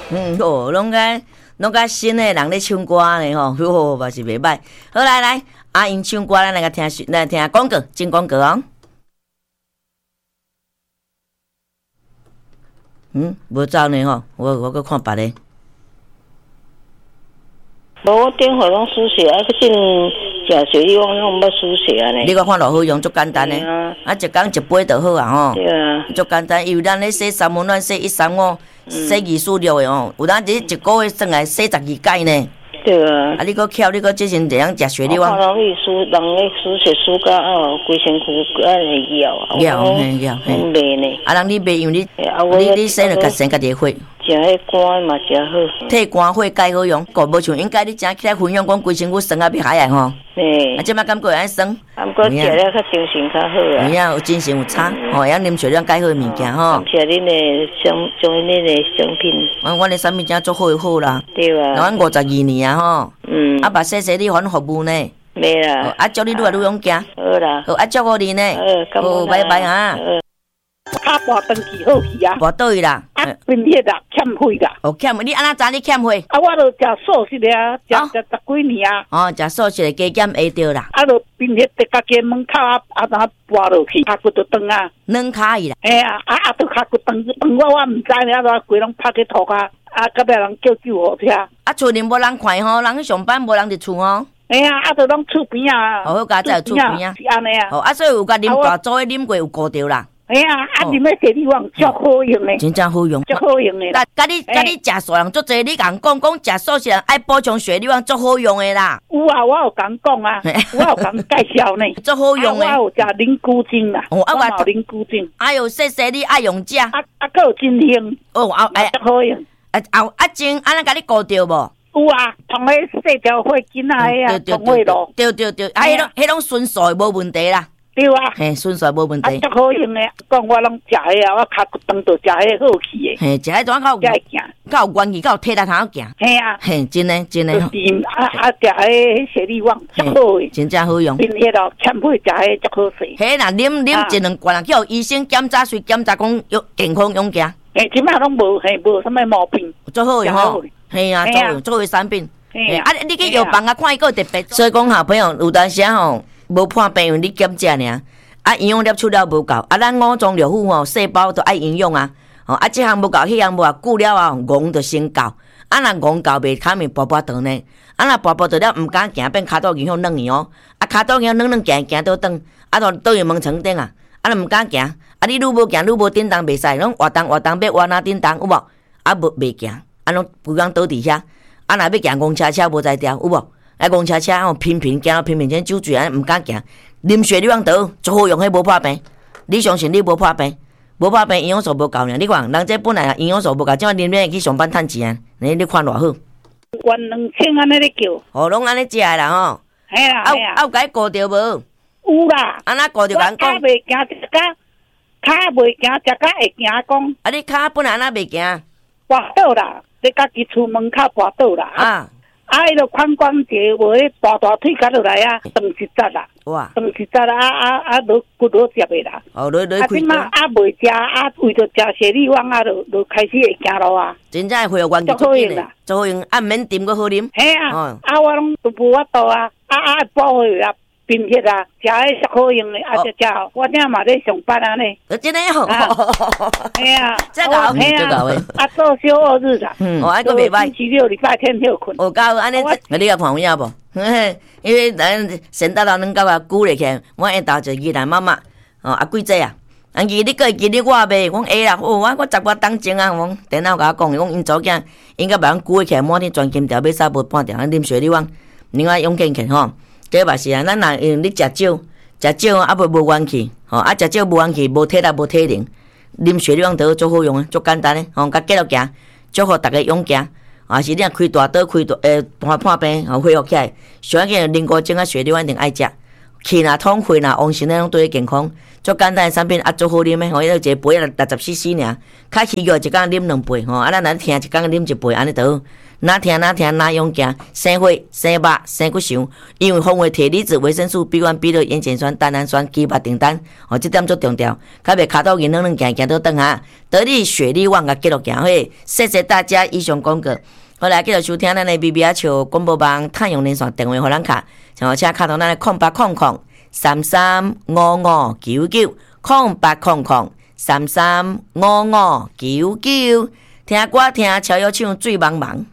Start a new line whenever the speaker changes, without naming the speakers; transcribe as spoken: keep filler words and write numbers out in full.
嗯，哦，拢个拢个新的人咧唱歌呢吼，哟，嘛是袂歹。好来来，阿英唱歌，咱来个听来听广告，进广告哦。嗯，无走呢吼，我我搁看别个。
无，我电话拢输血，啊，去进食水，我拢要输血啊呢。
你个看落好用，足简单诶，啊，一工一杯就好啊吼。
对啊。
足简单，因为咱咧洗三温暖、洗一三五、洗二四六诶吼，有咱这一个月算来洗十二届呢。
对啊。
啊，你搁巧，你搁之前这样食雪梨
我看人去输，人咧输血输到哦，规身躯啊会咬啊。
咬嘿咬嘿。
袂呢。
啊，人你袂因为你你你洗了家生家己血。
食迄肝嘛食好，
替肝血钙好用，个无像应该你正起来分享讲规身躯酸啊要海啊吼。
嘿。
啊，即摆感觉安酸。
啊，毋过食了较精神较好啊。
有影有精神有差，吼，要啉水量钙好的物件吼。
谢恁的商，种恁的商品。
阮阮的产品真做好好啦。
对啊。
阮五十二年啊吼。
嗯。
啊，把谢谢你反服务呢。
没啦。
啊，祝你愈来愈勇敢。
好啦。
好，啊，祝福你呢。
好，
拜拜啊。
卡跋登记好去啊！
跋倒去啦。
啊，冰血啦，欠血啦。
哦，欠你安怎知你欠血？
啊，我著食素食的啊，食食十几年啊。
哦，食素食的加减会着啦。
啊，著冰血伫家己门口啊，啊，哪跋落去，骹骨都断啊。
软骹伊啦。
哎呀，啊啊，著骹骨断断我我毋知呢，啊，规拢拍去涂骹，啊，隔壁人叫救护车。
啊，厝里无人看吼，人去上班无人伫厝吼。
哎呀，啊，著拢厝边啊。
哦，好佳在厝边啊。
是安尼啊。
哦，啊，所以有甲啉大组的啉过有顾着啦。
哎呀，啊！啉迄雪梨王足好用诶，
真正好用，
足好用诶。
甲甲你甲你食素人足侪，你共讲讲食素食人爱补充雪梨王足好用诶啦。
有啊，我有共讲啊，我有共介绍呢，
足好用诶。
我有食灵菇精啊，
哦，啊
我灵菇精。
哎呦，谢谢你爱用食。啊
啊，佫有真香。
哦，啊哎，
足好用。
啊啊啊，真安尼甲你顾着无？
有啊，同迄细条血筋啊，迄啊，同血咯。
对对对，啊，迄种迄种纯素无问题啦。
对啊，
嘿，纯素无问题。
啊，足好用诶，讲我拢食迄啊，我骹骨断着食迄好去诶。
嘿，食迄种较有，较有元气，较有体力通行。
嘿啊，
嘿，真诶真诶。
就是啊啊，食迄雪梨王足好诶，
真正好用。
冰血咯，欠血食迄足好势。
嘿，若啉啉一两罐啊，去互医生检查，随检查讲有健康勇行。
诶，即摆拢无嘿，无啥物毛病。
足好用吼，嘿啊，做做产品。嘿啊，你去药房啊，看伊个特别。所以讲好朋友有当时吼。无判病，因为你减食尔，啊营养摄取了无够，啊咱五脏六腑吼细胞都爱营养啊，吼啊这项无够，迄项无啊，久了啊戆就先够，啊若戆够袂卡面跋跋倒呢，啊若跋跋倒了毋敢行，变骹肚影响软去哦，啊骹肚影软软行行倒转，啊都倒去门床顶啊，啊若毋敢行，啊你愈无行愈无振动袂使，拢活动活动要活哪振动有无？啊无袂行，啊拢规工倒伫遐，啊若要行公车车无才调有无？啊，公车车吼频频行，频频像酒醉安，毋敢行。啉雪梨王倒足好用，迄无破病。你相信你无破病，无破病营养素无够呢。你看，人这本来营养素无够，怎啊啉了会去上班趁钱啊？你你看偌好。
原两千安尼咧叫。
哦，拢安尼食诶啦吼。
系啦，
啊啊，有甲伊顾着无？
有啦。
安那顾着讲讲。
骹袂行，食甲骹袂行，食甲会行讲。
啊，你骹本来安那袂行？
跋倒啦，你家己厝门口跋倒啦。
啊。
啊，迄个髋关节无迄大大腿夹落来啊，断一节啦。哇！断一节啦，啊啊啊，落骨落接的啦。
哦，落落开。啊，
即马啊袂食，啊为着食雪梨王啊，就就开始会行路啊。
真正会有元气足紧啦，足好用，啊免啉佫好啉。
嘿啊，啊我拢都无法度啊，啊啊补血啊。冰血啊，食迄足好用的，啊食食，我正嘛咧上班啊呢。
真诶吼，
系啊，
真搞，真搞诶。
啊，做小二日啦，
嗯，我还个袂歹。
星期六、礼拜天休困。
哦，搞安尼，你甲看有影无？因为咱先搭到恁到啊久咧起，我下昼就宜兰妈妈，哦啊贵姐啊，啊记你个记你我袂，讲会啦，哦我我十外当前啊，讲电脑甲我讲，讲因早囝应该别人久起来，满天钻金条，要杀无半条，啉水你讲，另外勇健健吼。这嘛是啊，咱若用你食少，食少啊，袂无元气，吼啊，食少无元气，无体力，无体能，啉雪梨王倒足好用啊，足简单诶，吼，甲继续行，祝福大家勇行，啊是你若开大刀开大诶，判判病，吼恢复起来，小可啉过种啊雪梨王一定爱食， 气啦、通血啦、旺盛那种对健康，足简单的产品啊，足好啉的吼，伊一个杯啊六十 C C 尔，较起个一工啉两杯吼，啊咱若听一工啉一杯安尼就好，哪听哪听哪用行，生火、生肉、生骨肠，因为风味铁离子、维生素 B 一、B 二、烟碱酸、单氨酸、鸡肉订单，哦，这点足重要，较袂卡到硬软软行行倒转下，得力雪力旺甲记录行伙，谢谢大家以上广告。好来，继续收听咱的 B B 啊笑广播网太阳连线电话互咱卡，像请卡到咱的空八空空三三五五九九空八空空三三五五九九，听歌听超有唱醉茫茫。